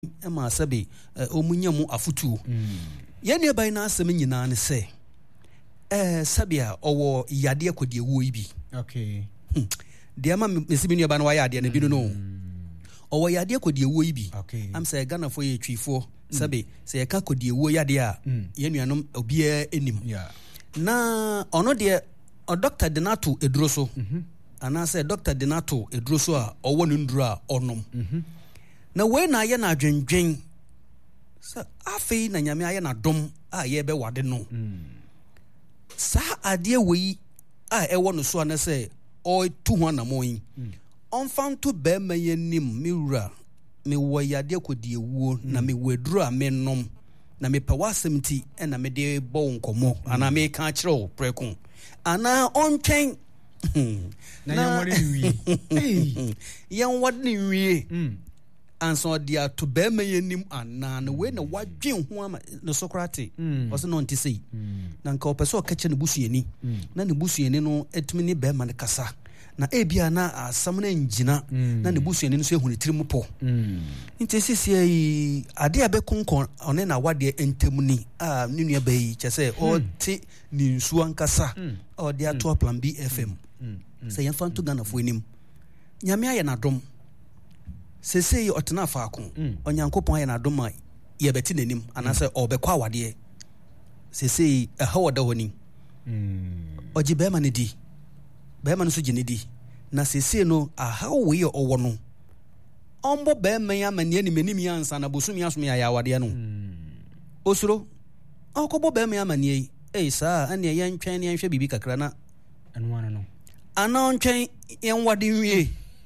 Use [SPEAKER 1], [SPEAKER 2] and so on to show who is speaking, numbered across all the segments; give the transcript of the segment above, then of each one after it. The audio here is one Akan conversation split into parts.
[SPEAKER 1] ema sabe omunya mu afutuo yene ban na asem nyina ne se sabia owo yade akodi ewo ibi
[SPEAKER 2] okay
[SPEAKER 1] de ama mesimi nua ba na waya ade na bi no owo yade akodi ewo ibi
[SPEAKER 2] okay
[SPEAKER 1] am say Ghana for ye twifo sabe se ye ka kodi ewo yade a ye nuanom obia enim na ono de Dr. Denato Edroso ana say Dr. Denato Edroso a owo no nduru a onom na we na ye na adwendwen sa afei na nyame aye na dom a ye be wade no sa ade we a ewo no so ana say o tu ho na mo yin on fanto be ma ye nim me wura me wo yade akodi ewuo na me weduru a me nom na me pa wasemti na me de bo nkomo ana me ka kire prekun ana ontwen
[SPEAKER 2] na yamori wi
[SPEAKER 1] yan wadni wi anso dia to be ma yenim ana na we na wadwen ho ama no Socrates was no nti sei na nka opeso ka che ne busuani na ne busuani no etumi ne be ma ne kasa na ebia na asam na njina na ne busuani no so ehunu tirim po nti sisi ai ade abekonkon one na wade entemuni ne nua bai chese o ti ni nsu ankasa o dia to plan B FM se yan fanto Ghana fo enim nyame aye na dom sese otena faako onyankopon aye na dom a ye beti nanim anase obekwa awade sese hawoda honi oji be ma ne di be ma no so gine di na sese no ahawo ye owo no ombo be ma ya ma ne ni menim yansa na bosumi asom ya awade no osuro akobo be ma ya ma ne sa ane ya ntwen ne nhwe bibi kakra na
[SPEAKER 2] anwana no
[SPEAKER 1] ana ntwen yen wade wie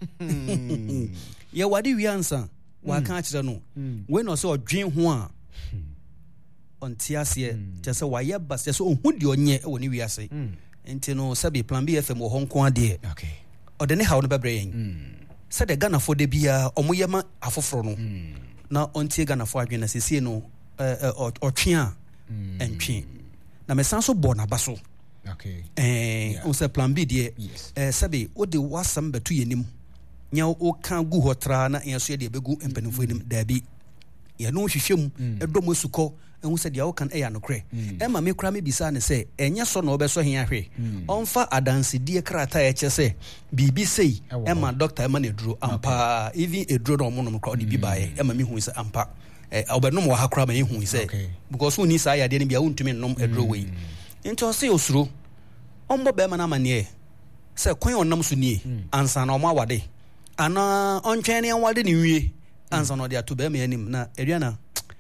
[SPEAKER 1] ye wade wi ansa wa kan akire no we no so odwen ho a onti ase je se wa ye bas je so ohu de onye e woni wi ase enti no sabi plan B FM wo honko ade
[SPEAKER 2] okay
[SPEAKER 1] ode ne hawo no bebre yen se de Ghana fo de bia omoye ma afoforo no na onti Ghana fo adwen na sese no otwen a entwen na mesan so bo na baso
[SPEAKER 2] okay
[SPEAKER 1] on se plan B de sabi o de wasam betu yenim nya o kan gu hotra na enso ye de begu empanifo enim dabi ye no hwehwem edom asukọ ehu se de o kan eya no kre e ma me kra me bisa ne se enye so na obeso hen ahwe onfa adanse die krata ye che se bibi sei e ma doctor e ma na eduro ampa even eduro no monom kra de bi bae e ma me hu se ampa obenom wa hakra ma ye hu se because woni sa ya de ne bia wontumi nom eduro we nti o se osuro ombo be ma na mane se kwen onam so nie ansa na o ma wade ana ontwen ne wade ne wie ansa no de ato be ma anim na aduana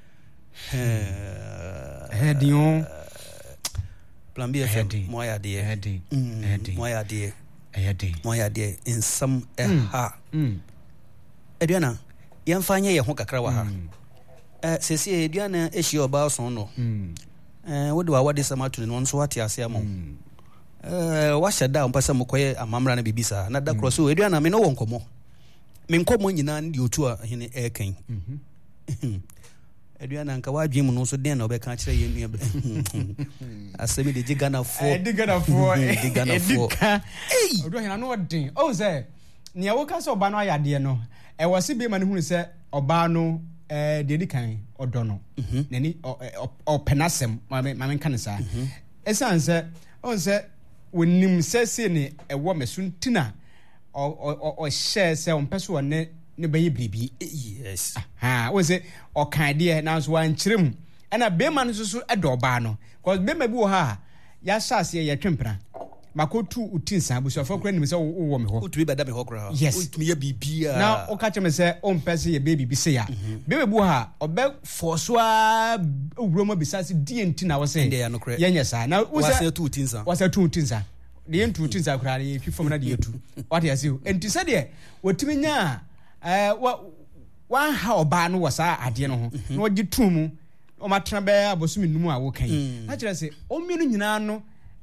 [SPEAKER 2] Dion
[SPEAKER 1] plan B FM moya de moya de in some ha aduana yemfanye ye ho kakra wa ha sesi aduana ehie oba so no wode wa wade samatu no nso wate ase amon washa da mpasa mokoye amamra na bibisa na da cross o aduana me no wonkomo me nkomo nyina ndi otu a hene eken aduana nka wadwem no so den na obeka kire ye nua asemi de Ghana for
[SPEAKER 2] Ghana odo hena no den o se ne wo ka se oba no ayade no e wo se be ma ne hunu se oba no de di kan odo no nani o penasem ma me kan sa esan se on se wonim se ne e wo mesuntina o share se on peso ne be bribi
[SPEAKER 1] yes
[SPEAKER 2] wo se o kan de na so wan kirem na be ma no so edo ba no cause be ma bi wo ha ya shase ye twempra makotu utinsa bu so afokra nim se wo me ho
[SPEAKER 1] utumi beda me ho kra
[SPEAKER 2] utumi
[SPEAKER 1] ye bibia
[SPEAKER 2] na o ka cheme se on pese ye baby bi se ya be ma bi wo ha obe forso a owuro ma bisase dienti na wo se ye nya sa na wo se
[SPEAKER 1] tu utinsa
[SPEAKER 2] de yentu utinsa kra ye fifom na de yetu what you say enti se de wotumi nya wa ha oba no wasa ade no ho na ogi tumu o matena be abosumi numu a wo kan na kire se o mienu nyina no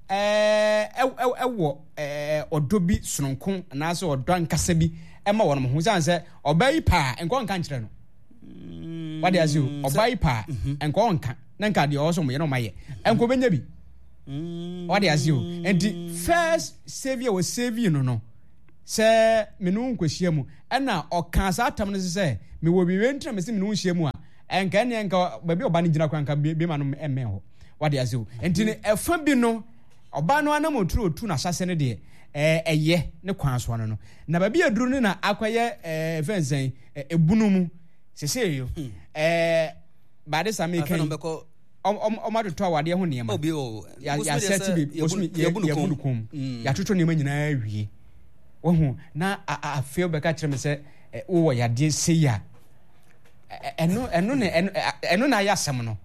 [SPEAKER 2] ewo odobi sononkon na so odo ankasa bi e ma wono ho san se obai pa enko nka nkire no what you say obai pa enko nka na nka de o so mo ye no maye enko benya bi what you say and the first savior was saving no se menu nkwahia mu na okan sa atam no se me wo bi wentra me se me no hye mu a enka ne enka ba bi oba ne gina kwanka bi ma no emme ho wade ase o enti ne efa bi no oba no anam oturu otu na hyase ne de eye ne kwan so no na ba bi aduru ne na akoye fensen ebunu mu sese yo ba de same kan o to awade ho ne ma ya set bi yebunu kom ya toto ne ma nyina awie wo hu na a feel be ka kire me se wo ya de se ya eno na ya asem no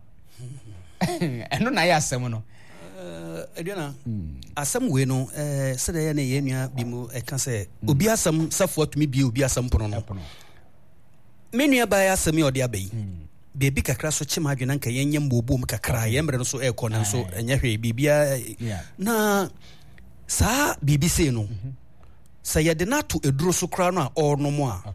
[SPEAKER 2] eno na ya asem no
[SPEAKER 1] Adriana asem we no se de na ye nua bi mu e ka se obi asem safo atumi bi obi asem pono no me nua ba ya asem odi abai bebi kakra so chima adwena nka yenye mbobom kakra ye mre no so e ko na so enye hwe bibia na sa bibi se no sa ye de na to eduro so kra no a ono mo a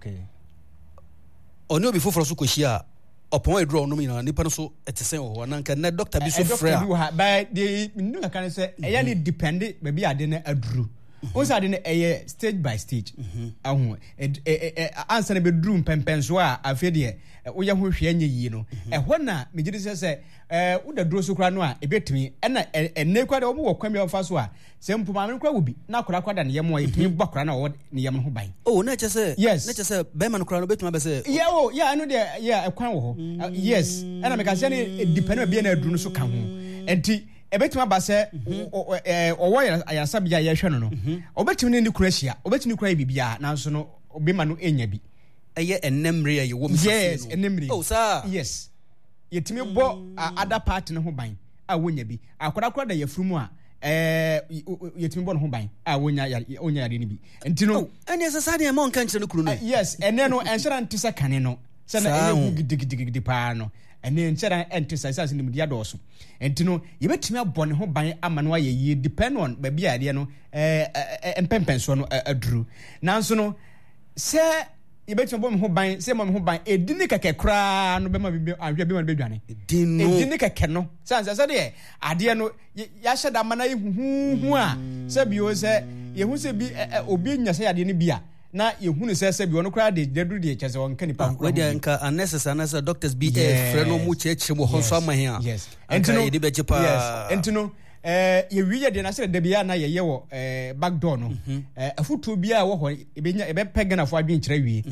[SPEAKER 1] oni obi foforo so kohia opon eduro no mi na nipa no so etesen ho na nka na doctor bi so frɛ
[SPEAKER 2] ba de ndu kan say e ni depend bebi ade na aduru once ade na stage by stage ahu answer be drum pempenso a afede wo ye ho hwe anya yi no ho na megide se wo da duro so kra no a ebetumi na enne kwa de wo wo kwame ofa so a se mpu ma me kwa wo bi na kora kwada ne yemo yetumi bɔ kora na wo ne yemo ho ban
[SPEAKER 1] na chese be man kora no betuma be se
[SPEAKER 2] anu de ekwan wo ho yes na me ka se ne depend be na aduru no so ka ho enti ebetuma ba se owo ya sabia ye hwe no obetumi ne kura hia obetumi kura bibia na so no obema no enya bi
[SPEAKER 1] eye enemre ye wo mi
[SPEAKER 2] yes enemre
[SPEAKER 1] sir
[SPEAKER 2] yes yetimi bɔ other part ne ho ban a wonya bi akora da yafurumu a yetimi bɔ ne ho ban a wonya yare ne bi enti no
[SPEAKER 1] ene sesa ne ma onka nkyere no kuru no
[SPEAKER 2] yes ene no enhyera ntisa kane no se na ene hu gidigidi pa no ene enhyera ntisa sasa ne mudia dɔso enti no yebetimi abɔ ne ho ban ama no aye yi depend on ba bi ade no empempenso no aduru nanso no se yebetimi bɔ me ho ban se ma me ho ban edini keke kra no be ma bi ahwe be ma be dwane edini keke no sansa se de ade no ya hyeda mana yehuhu a se bi o se yehu se bi obi nya se ade no bi a na yehu ne se bi ono kra de dadu de chese won kan nipa
[SPEAKER 1] we de nka unnecessary doctors be frɛ no mu cheche mo ho so amahe a
[SPEAKER 2] yes
[SPEAKER 1] enti no de beche pa
[SPEAKER 2] yes enti no ye wiye de na se de bia na ye wo back door no afutu bia wo ho ebenya ebe pegana fo adwen kyerɛ wie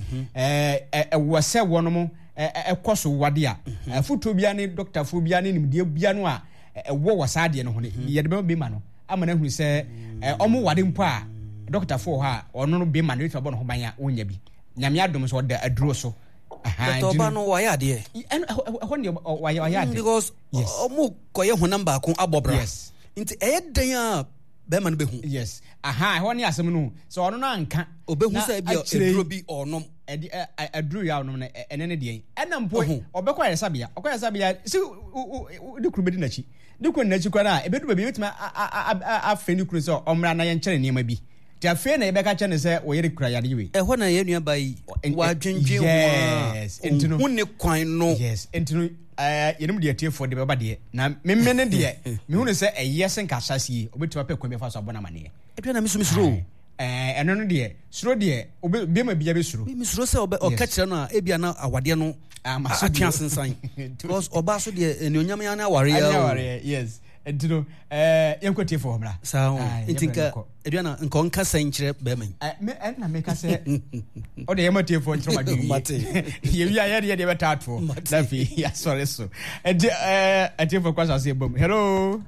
[SPEAKER 2] wo se wono mo ekoso wade a afutu bia ne doctor fo bia ne nimde bia no a wo wasade no ho ne ye de be ma no amana hu se omo wade mpo a doctor fo ha ono no be ma no fa bo no ho ban a wonya bi nyame adom so da aduro so
[SPEAKER 1] doctor ba no wa ya de
[SPEAKER 2] ho ne wa ya de
[SPEAKER 1] because omo koye honam ba ko abobra
[SPEAKER 2] yes
[SPEAKER 1] nti dan a be man be hu
[SPEAKER 2] yes ho ne asem no so ono na nka
[SPEAKER 1] obehu sa bia eduro bi onom
[SPEAKER 2] aduru ya onom na ene ne de ena mpo obekwa ya sabia si de kuru be di nachi de kuru nachi kwa na ebedu be betima afeni kuru so omra na ye nkyere ne ma bi ti afi na ebeka kyene se wo yere kura yade we
[SPEAKER 1] ho na ye nua bai wa dwenje ho
[SPEAKER 2] yes entino
[SPEAKER 1] hu ne kwan no
[SPEAKER 2] yes entino yenum de atiefo de beba de na memmene de me hu ne se eyese nka hyase obetima pe kwan be fa so abona mane
[SPEAKER 1] e na misuro
[SPEAKER 2] eno no de suro de obe ma bia be suro
[SPEAKER 1] mi suro se obe o ka kire no a ebia na awade no atwa sensan because oba so de enyonyam ya na aware ya
[SPEAKER 2] yes entino yenkwati fo homra
[SPEAKER 1] sa intinka eduana nko nka sankire be man
[SPEAKER 2] me na me ka se o de yemati fo ntro ma dwi ye wi aye de be tato na fi ya sorry so enti fo kwasa se bom hello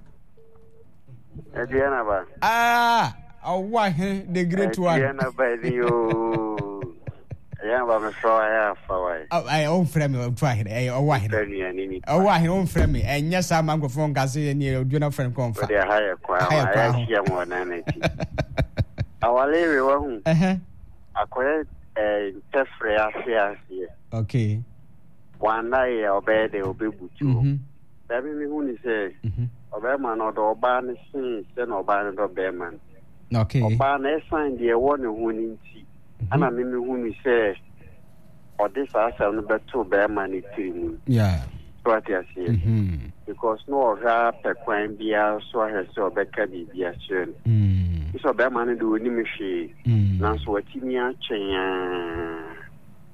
[SPEAKER 3] Adriana ba
[SPEAKER 2] awa he the great one
[SPEAKER 3] Adriana ba yo ya ba me so ya fa wai
[SPEAKER 2] ai on frame o try he awa he awa he on frame enya sa mango fo ngase ni oduna frame kon fa
[SPEAKER 3] de haya kwa ya sia mo na na ti awale we wa hu akoye tefre asia
[SPEAKER 2] okay
[SPEAKER 3] wana ya obede obebuchu dabi mi hu ni se obe man odo oba ne sin se no oba ne do be man
[SPEAKER 2] okay
[SPEAKER 3] oba na sign de wo ne hu ni nti ana mi hu ni se odi sa no beto be man itiri
[SPEAKER 2] yeah
[SPEAKER 3] what you see because no ha pe kwan bia so ha so be ka bibia chen so be man do ni mi hwe na so atimi a chen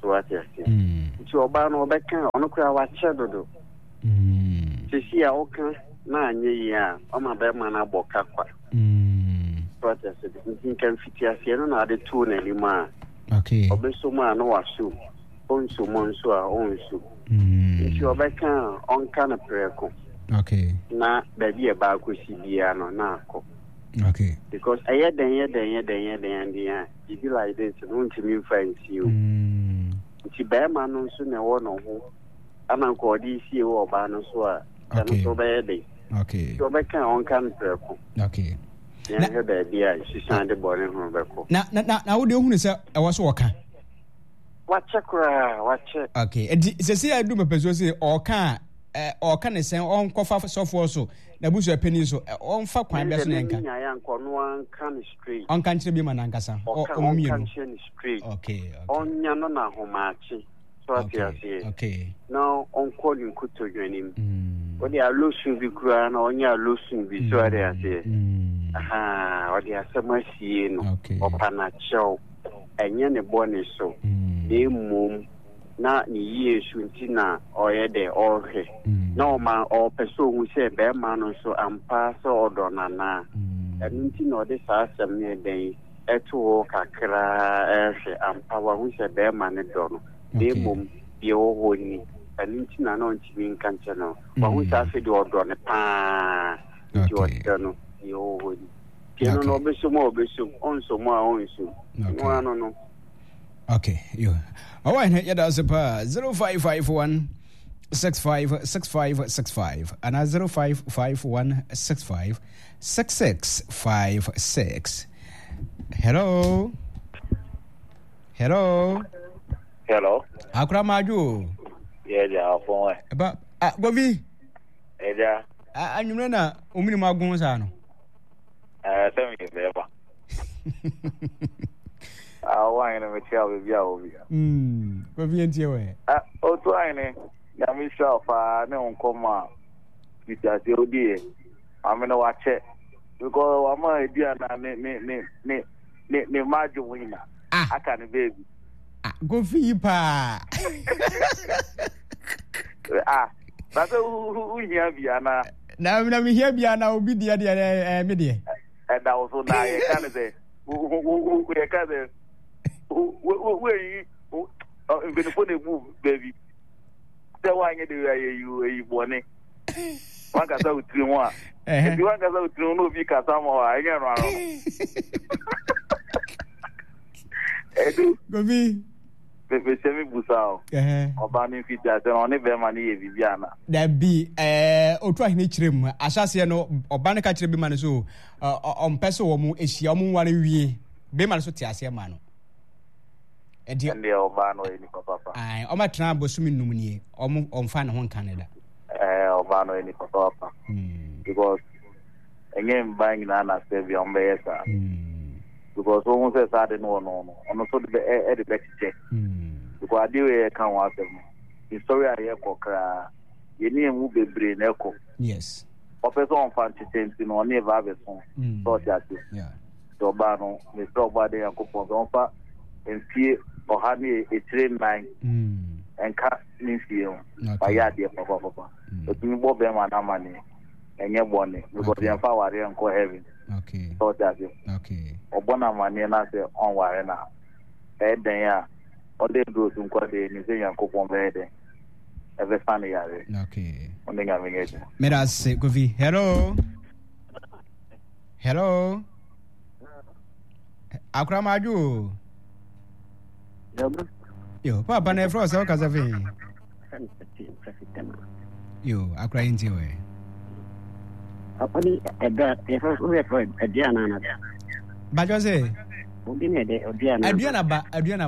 [SPEAKER 3] so what you say nti oba no obeka ono kura wa che dodo sisi a oka na anye ya o ma be ma na boka kwa so what you say nti kan fiti asie no na de tu na lima
[SPEAKER 2] okay
[SPEAKER 3] obeso ma no wasu onso monso a onso nti obeka onka na preko
[SPEAKER 2] okay
[SPEAKER 3] na baby e ba ko sibia no na akọ
[SPEAKER 2] okay
[SPEAKER 3] because aye den dia it be like this no ntimi find you nti be ma no so na wo no ho ana ko di sie wo ba no so a no so be dey
[SPEAKER 2] okay
[SPEAKER 3] so be kan on kan preko
[SPEAKER 2] okay
[SPEAKER 3] na he be dia si sande bone ho be ko
[SPEAKER 2] na wo de hu ne se e wo so woka
[SPEAKER 3] wache kura wache
[SPEAKER 2] okay se se adu mepeso se oka ọka ne sen on kofa sofo so na busu apani so on fa kwan be so na nka
[SPEAKER 3] ya nko no an kan straight
[SPEAKER 2] on kan kire bi ma na nkasa
[SPEAKER 3] o mi kan straight
[SPEAKER 2] okay
[SPEAKER 3] on nya no na homachi so atiase
[SPEAKER 2] okay
[SPEAKER 3] now on call in kuto joinim o dia losun bi kura na onya losun bi so atiase aha o dia samasie no o panacho enye ne bone so de mum na ni yesu ntina oyede ohe no ma o person hu se be ma no so ampa so odona na ntina ode sa asem ne den eto kakra ehwe ampa wa hu se be ma ne do no de mum bi o honi ntina no ntimi nkanche no wa hu sa fe de odo ne pa ti o no bi o honi keno no obeso onso mo a onso no no
[SPEAKER 2] okay you all right yeah that's a 0551 656565 and 0551 656656 hello akura maju
[SPEAKER 4] yeah phone
[SPEAKER 2] ba govi
[SPEAKER 4] yeah
[SPEAKER 2] anyumre na omini magun sa no
[SPEAKER 4] tell me beba why na me tell you obi
[SPEAKER 2] ko vientie we
[SPEAKER 4] o to ane ya mi sha fa ne onkoma bitase odi amena wa che because wa ma edia na ne maju wina aka ne baby
[SPEAKER 2] go fi pa
[SPEAKER 4] na so uhia bia
[SPEAKER 2] na mi hia bia na obi dia me de
[SPEAKER 4] da so na ye kan ze ye kan ze we even for the move baby the one you bone one ka sa utri mo a if you want ka sa utri no bi ka sa mo a yen ro edu
[SPEAKER 2] gobi
[SPEAKER 4] be semi busao oba ni fi ja se oni be ma ni ye bibia na
[SPEAKER 2] da bi otu ahine kirem asase no oba ne ka kire bi ma ne so on pese wo mu ehia mu ware wie be ma so tiase ma no
[SPEAKER 4] ende oba no eni papa
[SPEAKER 2] ai o ma tran bosumi num nie o mfa ne ho Canada
[SPEAKER 4] oba no eni papa because again buying na save on be esa because who say sad no ono so the back check because adiwe kan wa asem the story aye kokra ye ni emu bebre na eko
[SPEAKER 2] yes
[SPEAKER 4] o person fan tenti no ne va be so so that
[SPEAKER 2] yeah
[SPEAKER 4] so ba no me so ba de yakopon so fa enfie o ha ni e train 9 enka ni fie o ba ya de papa o timi bo be ma na mani enye bone because yan fa ware enko heaven
[SPEAKER 2] okay
[SPEAKER 4] so that
[SPEAKER 2] okay
[SPEAKER 4] obona mani na se on ware na den ya o de do sun kwa de ni se yakopon be de ebe fan yare
[SPEAKER 2] okay
[SPEAKER 4] on de ngamenye
[SPEAKER 2] meras govi hello akura maju yo papa na efro se ka zafi yo akura inti we
[SPEAKER 5] apani eda efro we for ediana na
[SPEAKER 2] bajo se
[SPEAKER 5] obi ne de ediana
[SPEAKER 2] ba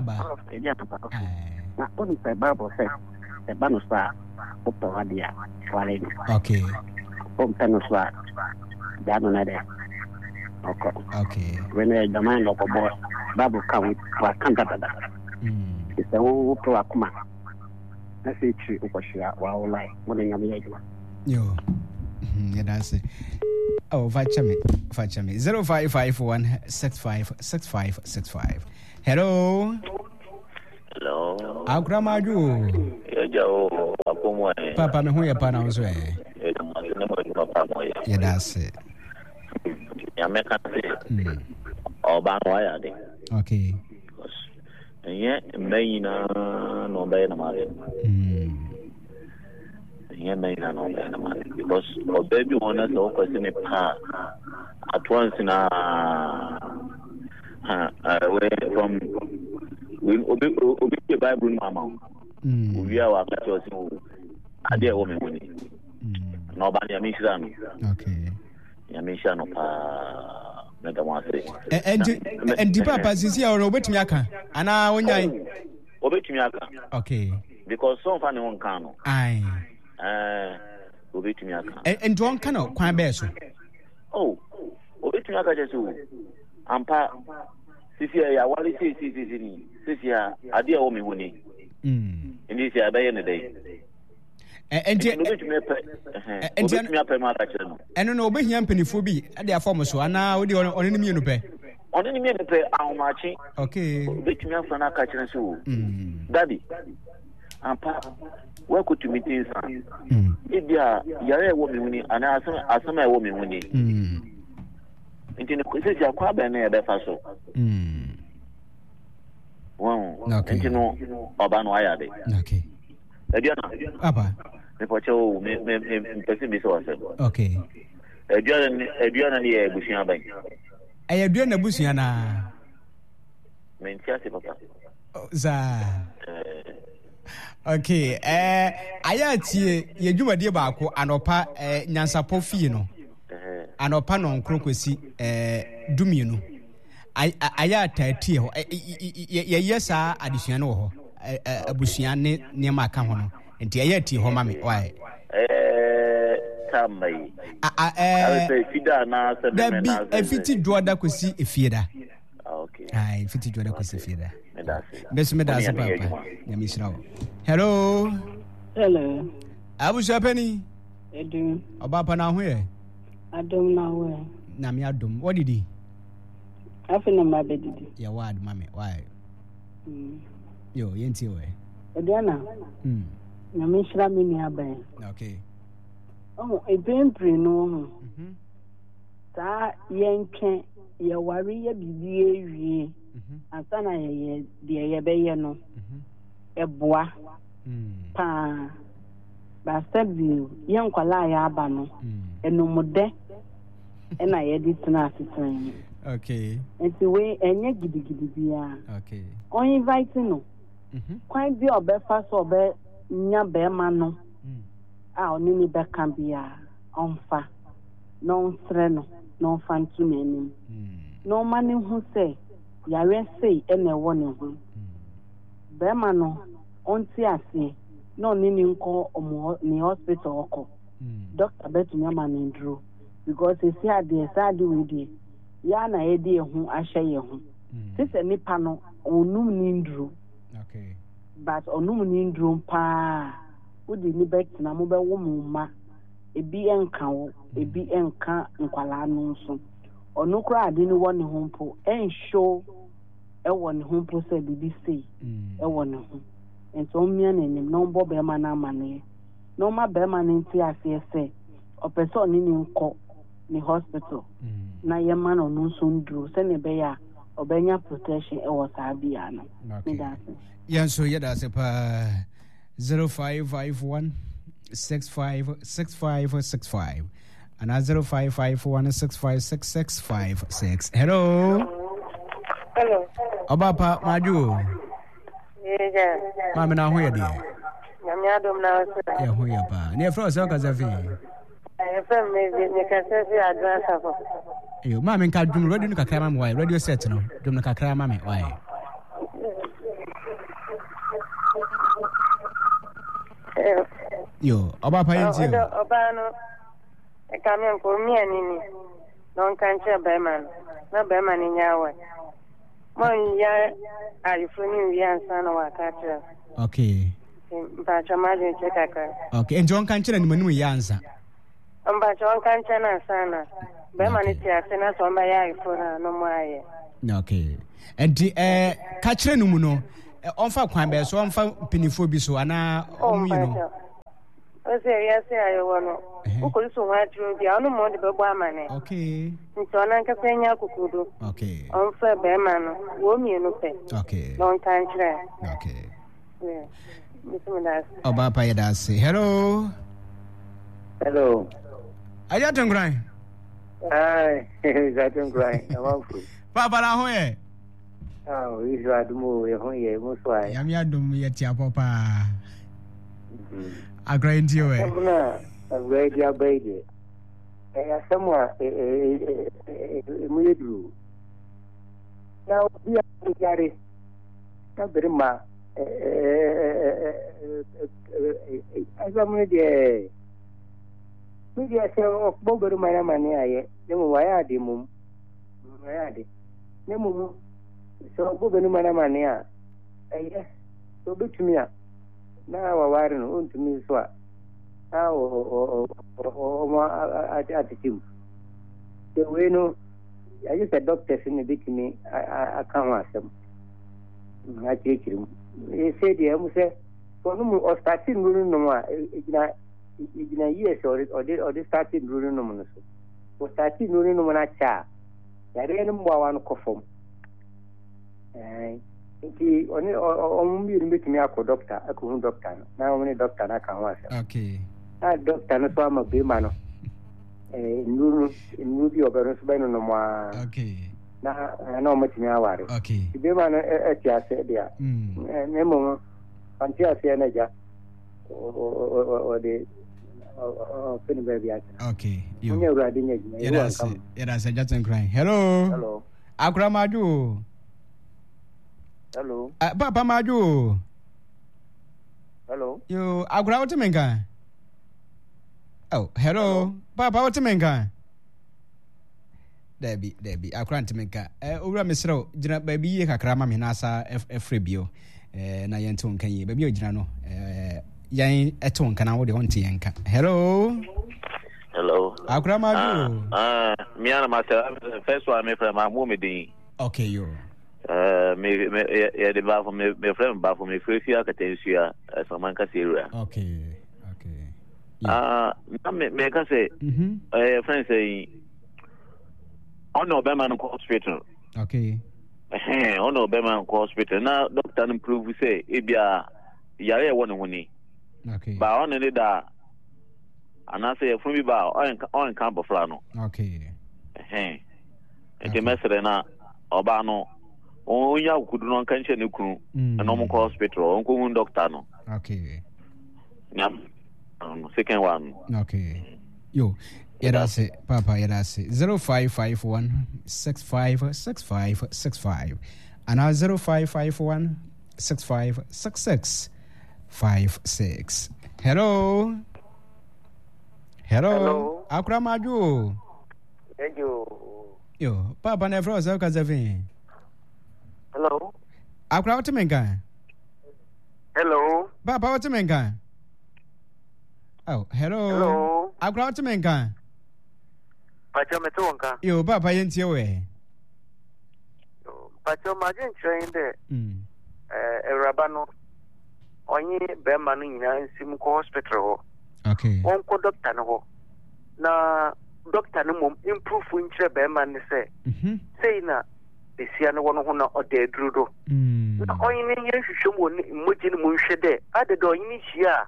[SPEAKER 5] na on pe bible se e ba no sa opo adia wale
[SPEAKER 2] okay
[SPEAKER 5] on pe no sa dano na de
[SPEAKER 2] okay
[SPEAKER 5] when I demand of a boy bible count wa kanta dada it's the whole pro akuma na say chi ukoshia wa online mo de nyame yadwa
[SPEAKER 2] yo yeah that's it oh fachame 0551 656565 hello Akura maju.
[SPEAKER 6] Ejo apomo e.
[SPEAKER 2] Papa me hu ye pa na so e. Yeah, that's it.
[SPEAKER 6] Ya meka se. Oba no ya de.
[SPEAKER 2] Okay.
[SPEAKER 6] Yeah, mayina no be na mare. Yeah, mayina no be na mare because baby wanna so question pa at once na away from we obi Bible mama. We are wa ka church o ade e wo me woni. No ba ya mi shira no.
[SPEAKER 2] Okay.
[SPEAKER 6] Ya mi shira no pa
[SPEAKER 2] and papa sisi ya ono obetumi aka ana onyan
[SPEAKER 6] obetumi aka
[SPEAKER 2] okay
[SPEAKER 6] because some fan won kan no
[SPEAKER 2] ai
[SPEAKER 6] obetumi aka
[SPEAKER 2] and don kan no kwan be so
[SPEAKER 6] obetumi aka jesu ampa sisi ya wali sisi ni sisi ya ade o me woni ndi si abaye ne dai
[SPEAKER 2] and no obehia mpanifo bi ade afom so ana odi ono ni mienu pe
[SPEAKER 6] ono ni mienu pe awmachi
[SPEAKER 2] okay
[SPEAKER 6] obetumi afra na ka kire so daddy ampa we ko to meeting san ibia yare wo me woni ana asama wo me woni nti ne ko se ja kwa ba na ya be fa so wow nti no oba no aya de
[SPEAKER 2] okay
[SPEAKER 6] ediana
[SPEAKER 2] apa
[SPEAKER 6] me pocho me pesi bi so ase
[SPEAKER 2] okay
[SPEAKER 6] ediana ni e busia ban
[SPEAKER 2] ediana busia na
[SPEAKER 6] mentia se papa
[SPEAKER 2] za okay ayati ye dwumade baako anopa nyansapo fie no anopa no nkrokwesi dumienu ayata tie ho ye yesa adesua no ho abusua ne niam aka ho no nti ayati ho mame why
[SPEAKER 6] tamai I fida na se me na
[SPEAKER 2] efiti doda kwesi efieda
[SPEAKER 6] okay
[SPEAKER 2] ai efiti doda kwesi efieda medase papa nyamishirawo hello abusua pani
[SPEAKER 7] edu
[SPEAKER 2] oba pa na ho ye
[SPEAKER 7] adom na ho
[SPEAKER 2] na me adom what did he
[SPEAKER 7] afina mabedidi
[SPEAKER 2] ya wad mame why yo yenti we
[SPEAKER 7] ediana nyamishira me ni aban
[SPEAKER 2] okay
[SPEAKER 7] ebempre no ta yentwe ye ware ye bibie ewie asana ye de ye beye no eboa pa ba sabi ye nkwala ya aba no enumude na ye di tena asitan
[SPEAKER 2] okay
[SPEAKER 7] enti we enye gidigidi bia
[SPEAKER 2] okay
[SPEAKER 7] on invite no kwan bi obefa so obe nya be ma no oni ni be kan bia onfa no sre no no fantu nanim no mani hu se yare sei ene wo ne hu be ma no onti ase no ni ni nko omo ni hospital oko doctor betumi ama ni ndro because esi ade sade we die ya na ye die hu ahye ye hu sise nipa no onum ni ndro
[SPEAKER 2] okay
[SPEAKER 7] but onum ni ndro pa udi ni bet na mo be wo mma ebi enka wo ebi enka nkwala no nso onu kura ade ni woni ho mpo enshow e woni ho mpo se bibi sei e woni ho ento mmia na nim no mbo be ma na amane no ma be ma ni nti ase se o person ni nko ni hospital na ye ma no nso nduro se ne be ya obenya protection e wo sa bia no me da se
[SPEAKER 2] yanso yeda se pa 0551 6565 and 0551656656. Hello. Obapa maju.
[SPEAKER 8] Yeah.
[SPEAKER 2] Mama na hoye dia.
[SPEAKER 8] Nyame adom na wose.
[SPEAKER 2] Ya hoye pa. Ne fro se ka zafi.
[SPEAKER 8] FM me ka se fi address afo.
[SPEAKER 2] Yo mama nka dum radio no kakra mama why radio set no. Dum no kakra mama why. Yo, Obapa yenti.
[SPEAKER 8] Oba no e ka me nko mi anini. Non kan che beman. Na beman ni nyawe. Mon ya arifuni wi ansa na wakati.
[SPEAKER 2] Okay.
[SPEAKER 8] Mpa chama je chekaka.
[SPEAKER 2] Okay, enjo on kan che na ni manu ya ansa.
[SPEAKER 8] Mpa chon kan che na sana. Beman ni tia sena so mba ya arifuna no mo aye.
[SPEAKER 2] Okay. And ka kire no mu no onfa kwan be so onfa pinifo bi so ana omu yi no
[SPEAKER 8] ose ya se ayo wono ukoli so wa tru bi anu mo de bebo amane
[SPEAKER 2] okay
[SPEAKER 8] nti ona nka kwenya kukudu
[SPEAKER 2] okay
[SPEAKER 8] onfa be ma no wo mienu pe
[SPEAKER 2] okay
[SPEAKER 8] non kan kire
[SPEAKER 2] okay
[SPEAKER 8] yeah bismillah
[SPEAKER 2] oba pa ya da se hello aja tengrai
[SPEAKER 9] ai ja tengrai amafu
[SPEAKER 2] papa la ho ye
[SPEAKER 9] isu adumo ye ho ye mo so ai
[SPEAKER 2] yam ya dum ye tia papa agrai ndio we
[SPEAKER 9] na agrai dia baide asamwa mu yedu na bia yare na berima azamu de media se okbo berima na mane aye ne mu waya de mum waya de ne mu so okbo berima na mane a aye so betumia na waware no ontumi so a atitim the way no I just a doctor in the bikini I can't ask them I take him he said he say for no or starting ruling no more in a year or they starting ruling no more so starting ruling no more cha ya re no mwa wan kofom nti on mi bikini akọ doctor akọ doctor na on doctor na kan wa
[SPEAKER 2] okay
[SPEAKER 9] doctor no so ama be ma no nuru bi obere so beno no ma
[SPEAKER 2] okay
[SPEAKER 9] na o matimi aware
[SPEAKER 2] okay
[SPEAKER 9] be ma no eti ase dia ne mo anti ase na ja o de fini be ya
[SPEAKER 2] okay yo
[SPEAKER 9] nye ura de nye
[SPEAKER 2] era se jaten crying hello akra maju
[SPEAKER 9] hello
[SPEAKER 2] papa maju
[SPEAKER 9] hello
[SPEAKER 2] yo akra otimenga oh hello papa otimenga Debbie akra otimenga owura mesro gina baby ye kakra ma me na asa efrebio na yento nkan ye baby ogina no yan eto nkan na wo de honte yanka hello akra maju
[SPEAKER 6] me ana master first one me from Amumidin
[SPEAKER 2] okay yo
[SPEAKER 6] me the bar from me friend bar from me frefia katensia someone ka serious
[SPEAKER 2] okay
[SPEAKER 6] na me ka say friend say on Obama no hospital
[SPEAKER 2] okay
[SPEAKER 6] on Obama hospital na doctor improve say e bia yare e wonu huni
[SPEAKER 2] okay
[SPEAKER 6] ba on ne da ana say from bi ba on kan bofra no
[SPEAKER 2] okay
[SPEAKER 6] enti mesere na oba no onya kudu no kan che ne kunu na mo hospital on ko hun doctor no
[SPEAKER 2] okay
[SPEAKER 6] nyam second one
[SPEAKER 2] okay yo Yerase papa yerase 0551 656565 and 0551 656656 hello akra maju yo papa na fro za kazavin
[SPEAKER 9] hello
[SPEAKER 2] akra otimenga
[SPEAKER 9] hello
[SPEAKER 2] papa otimenga oh hello akra otimenga
[SPEAKER 9] Pacho metonka.
[SPEAKER 2] Yo papa yentie we.
[SPEAKER 9] Pacho majin trainde. Erabano. Onyi bema no nyina nsim ko hospital ho.
[SPEAKER 2] Okay.
[SPEAKER 9] On ko doctor no ho. Na doctor no mom improve nchire bema ne se. Sei na besia no wono ho na ode drudo. Na onyi ne yehwehwem woni moji ne munhwe de. Ade do onyi hia.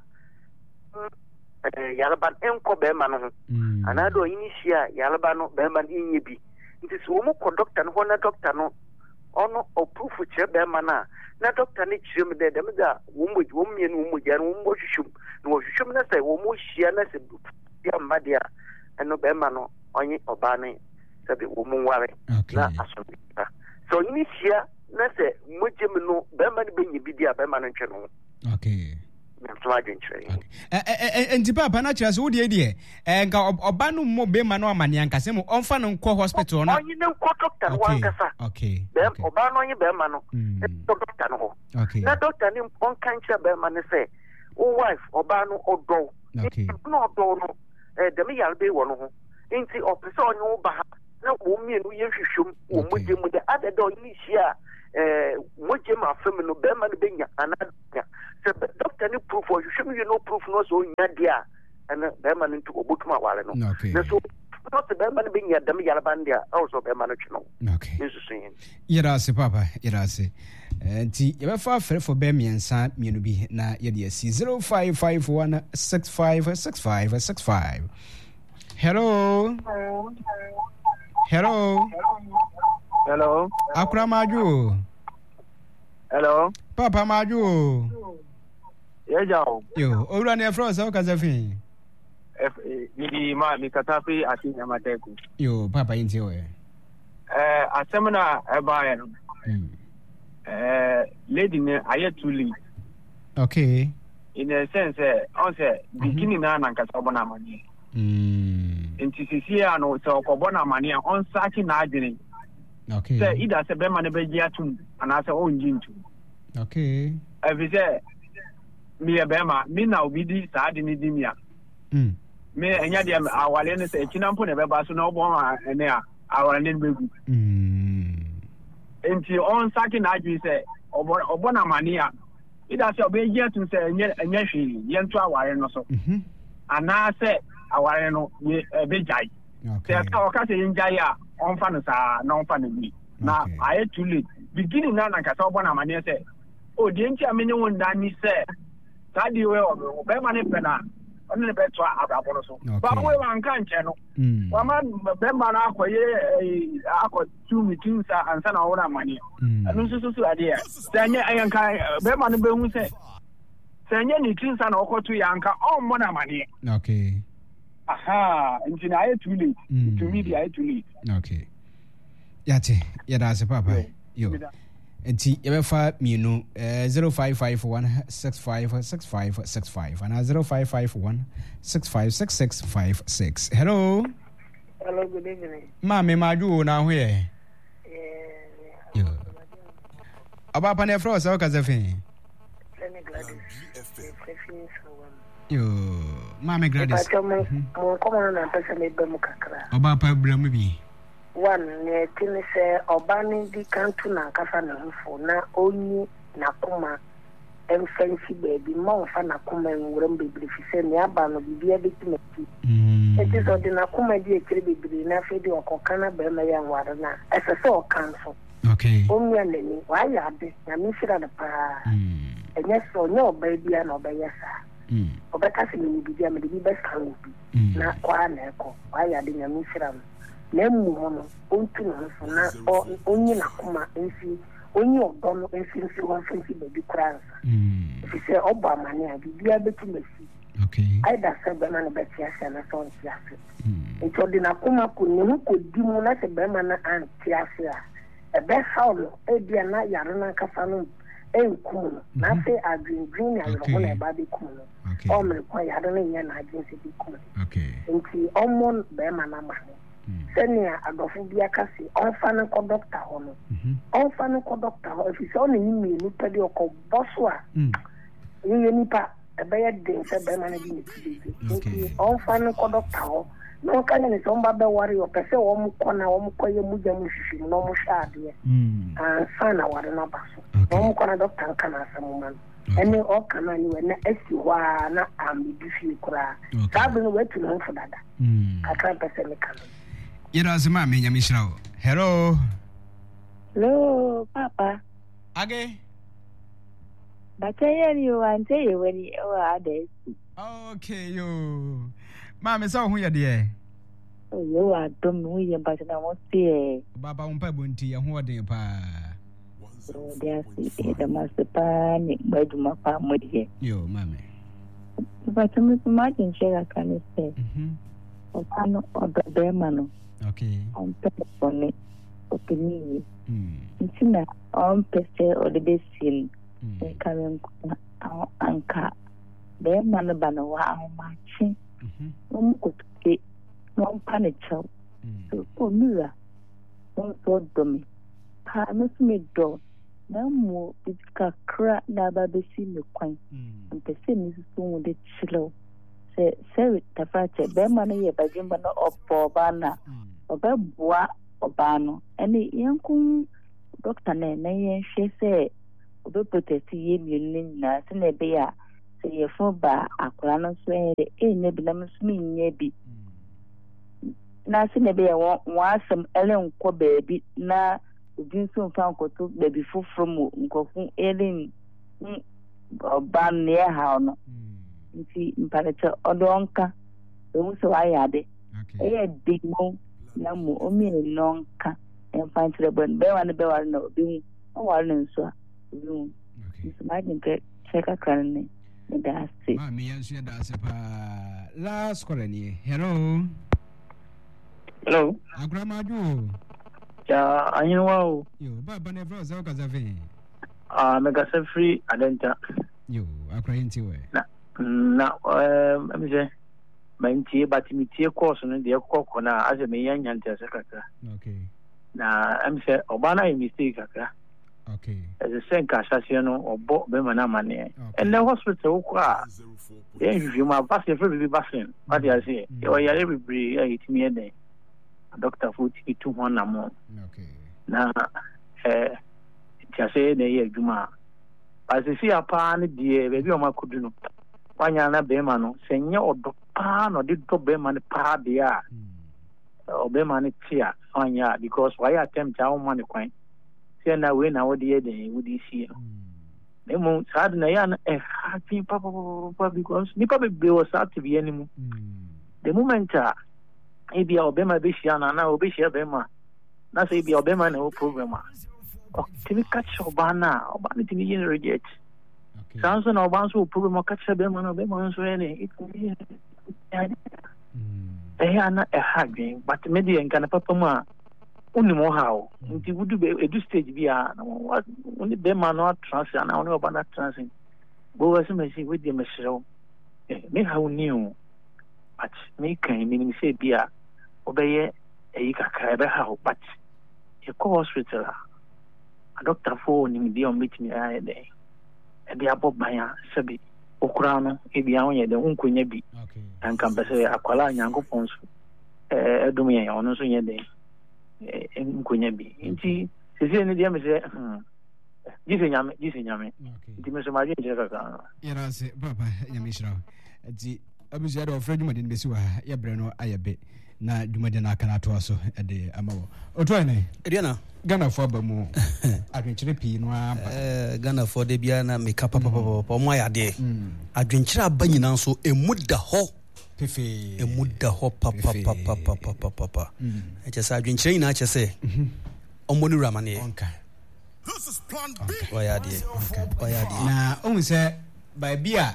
[SPEAKER 9] Yalban enko bema no ho anado yini hia yalba no bema nyi bi nti so mo ko doctor no na doctor no ono opufu che bema na doctor ni chire me de dem da wo mmie no wo ja no wo hwehwum no wo hwehwum na sai wo mo hia na se ya mbadia eno bema no onyi oba ne sabe wo mo ware na asomba so yini hia na se moje me no bema ni benyi bi dia bema no ntwe no
[SPEAKER 2] okay
[SPEAKER 9] enti
[SPEAKER 2] papa na kira so wo de nka oba no mo be ma no amane anka se mo onfa no nko hospital na
[SPEAKER 9] onyi ne nko doctor wankasa
[SPEAKER 2] okay
[SPEAKER 9] oba no onyi be ma no doctor no na doctor ni on kancha be ma ne se o wife oba no odo no odo no dem yalbe wo no ho enti opese onyi wo ba na wo mienu ye hwehwum wo muje mu de ade do onyi hia moje ma fam no be ma no benya anadnya se doctor ni proof or you show me no proof no so nya dia and be ma no ntu obotuma wale no na so not the man being at them Yalabandia, also be managed.
[SPEAKER 2] Okay. Yerase, Papa, Yerase. And you far for Bemi and San Munubi na Yediasi 0551656565. Hello. Hello.
[SPEAKER 10] Hello.
[SPEAKER 2] Akra Maju.
[SPEAKER 10] Hello.
[SPEAKER 2] Papa Maju.
[SPEAKER 10] Yeah,
[SPEAKER 2] yo. Ora ne fro so kazafi.
[SPEAKER 10] Midi ma mi katafi ati nyamateku.
[SPEAKER 2] Yo, Papa inti o.
[SPEAKER 10] Asemna eba no. Lady ne aye too late.
[SPEAKER 2] Okay.
[SPEAKER 10] In a sense, on say beginning na nkasa obona mani. Nti sisi ano se okobona mani on search na adwene.
[SPEAKER 2] Okay.
[SPEAKER 10] Say either se be man be gia tum ana se onjintu.
[SPEAKER 2] Okay.
[SPEAKER 10] Ebi say me e be ma me na obi di sa ade ni di mia. Me enya dia awale ne se chinampo ne be ba so na obo ma ene a awale ne begu. Enti on search na adwene se obona mani a ida se obe gia tum se enya hwi yentu aware no so. Ana se aware no ye be jai. Okay. Se ka se yenjai a on fa no sa na on fa no bi. Na aye too late. Beginning na nkasa obona mani se o die nti amene won da ni se tadi we o be mani pena on ne be to abrabo no so. Ba we wan kan che no. Wa ma be ma na akoye akọ 2 meetings ansa na wona mani. Anu so ade ya. Se nya ayanka be ma no be hu se senye ni tinsa na okotu yanka on mo na mani.
[SPEAKER 2] Okay.
[SPEAKER 10] Aha, nti na aye too late. To me be aye too late.
[SPEAKER 2] Okay. Yate, yada se papa. Yo. Nti yebefa mienu 0551656565 and 0551656656. Hello.
[SPEAKER 8] Hello, good evening.
[SPEAKER 2] Mama maju na ho ye. Yo. Aba pa ne fro so kazafi. Yo, Mama Gladys. Oba pa blam bi.
[SPEAKER 8] One ne tin se oba ni di kantu na kafa na hufo na onyi na kuma emfancy baby mo fa na kuma nwuram bebiri fi se ne aba no bibia be timati. Eti so de na kuma di ekire bebiri na fe di okoka na be ma ya nware na ese se okanso.
[SPEAKER 2] Okay.
[SPEAKER 8] Omya neni wa ya de na mi sira da pa. Enye so nye oba bia na oba yesa. Obeka se ni bibia me de bi be kan obi. Na kwa na eko wa ya de na mi sira no. Na mu hono ontu no so na onyi na kuma ensi onyi odo no ensi won fancy baby kransa. Fi se obo amane a bibia betu mesi.
[SPEAKER 2] Okay.
[SPEAKER 8] Ai da se be man be tia se na so ntia se. Nto de na kuma ko ne hu ko di mu na se be man na antia se a. Ebe haulo e bia na yare na kafa no enkum na se adwindwin ya ro na ba be kum no. O me kwa yare na nya na adwin se be kum.
[SPEAKER 2] Okay.
[SPEAKER 8] Nti omon be man na ma. Senia adofo bia kasi onfa ne ko doctor ho no onfa ne ko doctor ho fi so ne yimi ni pedi ko boso a yimi ni pa ebe ya den se be ma na bi ni ti onfa ne ko doctor ho no ka ne so mba be wari o pese wo mu ko na wo mu ko ye mu ja mu shishi no mu sha de sana wari na baso wo mu ko na doctor kan asamu man ene o kana ni we na esi wa na ambi bi fi kura ka bi no wetu no fo dada aka pese me kan.
[SPEAKER 2] Ira zima me nyame shirawo. Hello.
[SPEAKER 11] Hello, Papa.
[SPEAKER 2] Age.
[SPEAKER 11] Bataya ni wante ye wani ewa ades.
[SPEAKER 2] Okay yo. Mama so hu ye de.
[SPEAKER 11] Oh yo wa dom no ye ba na mo tie.
[SPEAKER 2] Baba umpa bonti ye hu ode pa.
[SPEAKER 11] Dia si da maspa ni baduma pa mo de.
[SPEAKER 2] Yo mama.
[SPEAKER 11] But me imagine share kan say. Opano obe mano.
[SPEAKER 2] Okay.
[SPEAKER 11] On telephone opinion. Ntina on pese o de besin. E kamen anka. Be man bana wa amachi. Ko ke no panichao. So ko mira. On so domi. Pa no me do. Na mo bidika kra na ba besi me kwan. Pese mi so de chilo. Se tafache be man ye bajimba no opo bana. Oba bua obano ene yankun doctor na yen hwe say obe protect ye mienu na se na be ya se ye fo ba akora no so ne bi na msumi nye bi na se na be ya wo asem ele nko baabi na obi nso mfa nkoto baabi foforo mu nkofu ele ba ne ha no nti mpalecha odonka ewu so ayade digmo na mu omi nonka enfantre bon be wan na obi wan nso obi nso ma dinke cheka kanne da se
[SPEAKER 2] ma mi yansu da se pa last call ni hello agramaju
[SPEAKER 10] ya anyinwa o
[SPEAKER 2] yo baba ne bro za ka za fe
[SPEAKER 10] mega se free adenta
[SPEAKER 2] yo akrayinti we
[SPEAKER 10] na amje mantie batimitie course no de kokko na ase me yan nyanta se kaka
[SPEAKER 2] okay
[SPEAKER 10] na amse obana e mistake kaka
[SPEAKER 2] okay
[SPEAKER 10] as a senka sase no obo be mana mane and the hospital ko a you ma pass the free vaccine what you say you are every itimi eden doctor futi tu hona mo
[SPEAKER 2] okay
[SPEAKER 10] na tiase na ye adwuma asisi apa ne die be bi o makodu no wanya na be ma no senye odo pa no de to be ma ne pa de a obe ma ne tia wanya because why attempt a woman kwan say na we na wo de ye wudi see no nemo sad na ya na happy papa because ni papa be was out to be anymore the moment ebia obe ma be shia na obe shia be ma na say ebia obe ma na o program a timi catch obana timi yin reject sanso na oban so program catch be ma na be ma so any ana hagin but media nkan papa ma unimo how nti wudu be edu stage bia na woni be ma no transit na woni obana transit bo wase me see we dey mesero me how new but me kan me say bia obeye eyi kakra be how but e ko hospital a doctor for ni bi on meet me aye dey e bia bobanya sabi okura no e bia won de unkonya bi an kan be say akwala nyankopon so edum yen ono so yen de nkonya bi nti sese ne dia me say jise nyame nti me so ma je kaka
[SPEAKER 2] yara se papa nyame shira nti abuja do fredi modin besi wa ya bre no ayabe na dwumade na aka na to so de amawo oto ene
[SPEAKER 1] ediana
[SPEAKER 2] Ghana for ba mu adwenkyere pii no aba
[SPEAKER 1] Ghana for de bia na make papa mo ayade adwenkyere aba nyina so emudda ho
[SPEAKER 2] pefe
[SPEAKER 1] emudda ho papa eche sa adwenkyere nyina ache se omoni ramane
[SPEAKER 2] onka
[SPEAKER 1] this is plan B oyade
[SPEAKER 2] na o se ba bia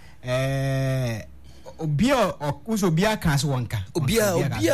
[SPEAKER 2] obia okuso bia kan se wonka
[SPEAKER 1] obia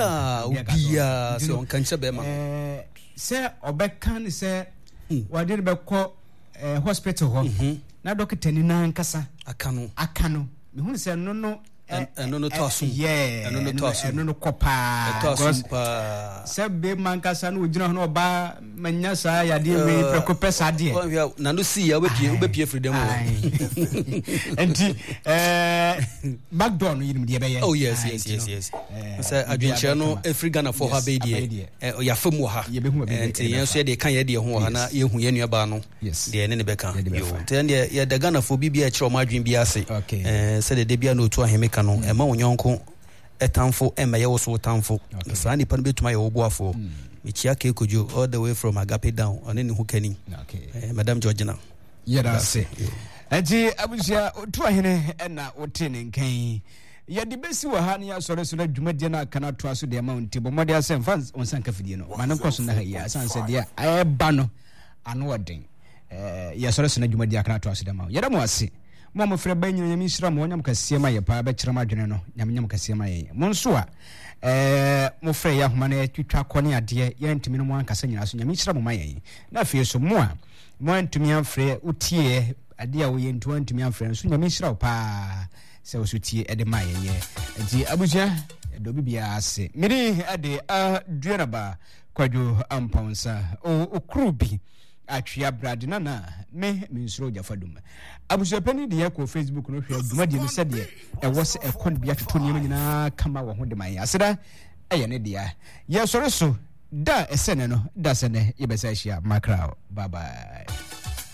[SPEAKER 1] se wonka nche be ma
[SPEAKER 2] se obekan se wade be ko hospital ho na doctor ni na nkasa akano me hu se no
[SPEAKER 1] no tosu
[SPEAKER 2] no kopa se be mankasa no ojina ho ba manya sa yade we prekope sa de
[SPEAKER 1] na no see ya obepie freedom
[SPEAKER 2] enti backdoor no yirim de be ye
[SPEAKER 1] oh yes se adwenche no every Ghana for ha be de ya famu ha enti yen so ye de kan ye de ho ha na ye hu ye nuaba no de ne be kan yo enti ye de Ghana for bibia e kire o madwen bi ase se de bia no otu ahemeka no ema wonyonko etamfo emaye wo so tamfo sa nipa no betuma ye wo boafo michia ke kojo all the way from Agape down one ne hukani madam Georgina
[SPEAKER 2] yada se enti abusia otu ahene na otene nkan ya de besi wa ha ne ya sore so na dwumade na kana to aso de ma nti bo mode asem fans on san kafidie no manan kwaso na ha ya san se de a ba no ano oden ya sore so na dwumade akana to aso de ma yada mo ase mo frɛ ba nyina nyame hira mo nyam kasie ma ye pa ba kyerɛ ma dwene no nyam kasie ma ye mo nso a mo frɛ ya homa na twitwa kɔne ade ye ntimi no mo ankasa nyina so nyame hira mo ma ye na afie so mo a mo ntimi afrɛ utie ade a wo ye ntu ntimi afrɛ so nyame hira pa sɛ wo so tie ede ma ye nti abuja do bibia ase miri ade a duana ba kwadwo amponsa o krubi atwia brad na me nsuro jafadum abusopani de yakɔ Facebook no hwɛ dwumadi no sɛ de ɛwɔ sɛ ɛkɔ bia toto nneɛma nyinaa kama wɔ ho de man aseda ɛyɛ ne dia yɛ sɔre so da esene no da sene yebesa hia makrao bye bye.